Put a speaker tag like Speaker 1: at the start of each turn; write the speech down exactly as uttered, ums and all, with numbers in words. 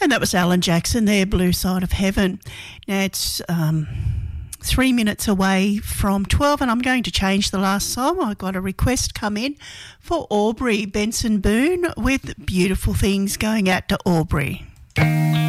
Speaker 1: And that was Alan Jackson there, Blue Side of Heaven. Now it's um, three minutes away from twelve, and I'm going to change the last song. I got a request come in for Aubrey Benson Boone with Beautiful Things, going out to Aubrey.